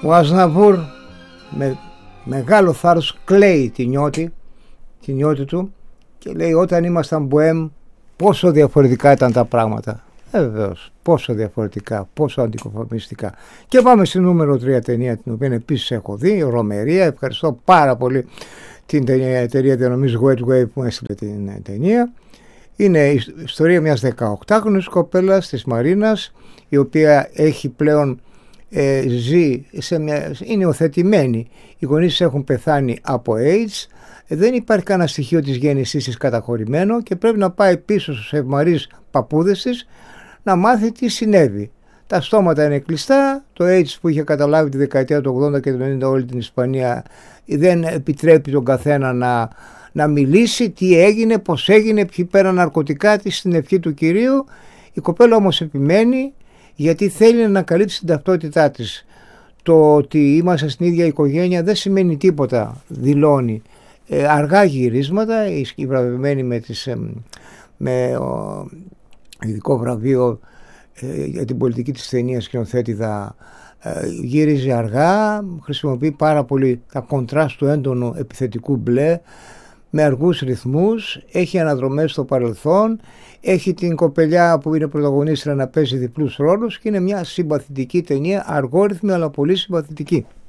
Ο Αζναβούρ με μεγάλο θάρρος κλαίει τη νιώτη του και λέει όταν ήμασταν μποέμ πόσο διαφορετικά ήταν τα πράγματα. Βεβαίως, πόσο διαφορετικά, πόσο αντικομφορμιστικά. Και πάμε στη νούμερο 3 ταινία, την οποία επίσης έχω δει, Ρωμερία. Ευχαριστώ πάρα πολύ την εταιρεία διανομής Wetway που έστειλε την ταινία. Είναι η ιστορία μιας 18χρονης κοπέλας της Μαρίνας, η οποία έχει πλέον ζει είναι υιοθετημένη. Οι γονείς έχουν πεθάνει από AIDS. Δεν υπάρχει κανένα στοιχείο της γέννησής της καταχωρημένο και πρέπει να πάει πίσω στους ευμαρείς παππούδες της να μάθει τι συνέβη. Τα στόματα είναι κλειστά. Το AIDS που είχε καταλάβει τη δεκαετία του 80 και του 90 όλη την Ισπανία δεν επιτρέπει τον καθένα να μιλήσει τι έγινε, πώς έγινε, ποιοι πέραν ναρκωτικά της στην ευχή του Κυρίου. Η κοπέλα όμως επιμένει γιατί θέλει να καλύψει την ταυτότητά της. Το ότι είμαστε στην ίδια οικογένεια δεν σημαίνει τίποτα, δηλώνει. Αργά γυρίσματα, η βραβευμένη με ειδικό βραβείο για την πολιτική της ταινίας σκηνοθέτηδα γύριζε αργά, χρησιμοποιεί πάρα πολύ τα κοντράστ του έντονου επιθετικού μπλε με αργούς ρυθμούς, έχει αναδρομές στο παρελθόν, έχει την κοπελιά που είναι πρωταγωνίστρια να παίζει διπλούς ρόλους και είναι μια συμπαθητική ταινία, αργόρυθμη αλλά πολύ συμπαθητική.